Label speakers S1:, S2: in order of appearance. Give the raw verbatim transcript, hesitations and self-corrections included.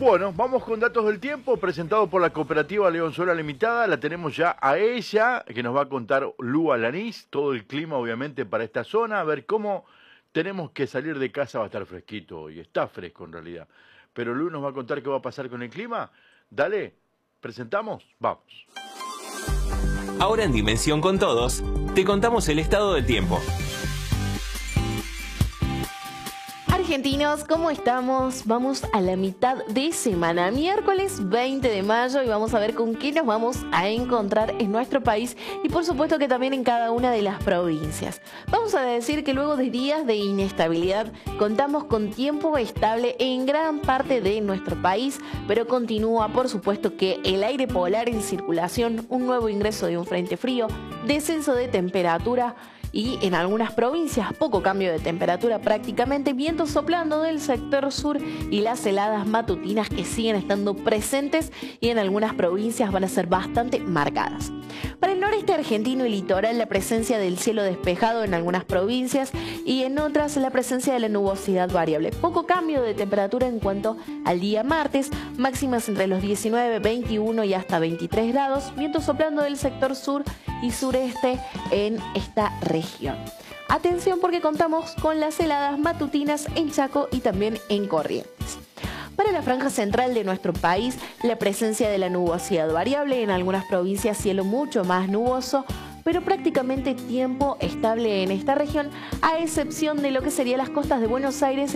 S1: Bueno, vamos con datos del tiempo presentado por la cooperativa Leonzuela Limitada. La tenemos ya a ella, que nos va a contar Lu Alanís, todo el clima obviamente para esta zona, a ver cómo tenemos que salir de casa. Va a estar fresquito y está fresco en realidad. Pero Lu nos va a contar qué va a pasar con el clima. Dale, presentamos, vamos.
S2: Ahora en Dimensión con Todos, te contamos el estado del tiempo.
S3: Argentinos, ¿cómo estamos? Vamos a la mitad de semana, miércoles veinte de mayo, y vamos a ver con qué nos vamos a encontrar en nuestro país y por supuesto que también en cada una de las provincias. Vamos a decir que luego de días de inestabilidad contamos con tiempo estable en gran parte de nuestro país, pero continúa por supuesto que el aire polar en circulación, un nuevo ingreso de un frente frío, descenso de temperatura y en algunas provincias poco cambio de temperatura prácticamente, vientos soplando del sector sur y las heladas matutinas que siguen estando presentes y en algunas provincias van a ser bastante marcadas. Para el noreste argentino y litoral, la presencia del cielo despejado en algunas provincias y en otras la presencia de la nubosidad variable. Poco cambio de temperatura en cuanto al día martes, máximas entre los diecinueve, veintiuno y hasta veintitrés grados, vientos soplando del sector sur y sureste en esta región. Atención porque contamos con las heladas matutinas en Chaco y también en Corrientes. Para la franja central de nuestro país, la presencia de la nubosidad variable, en algunas provincias cielo mucho más nuboso, pero prácticamente tiempo estable en esta región, a excepción de lo que serían las costas de Buenos Aires,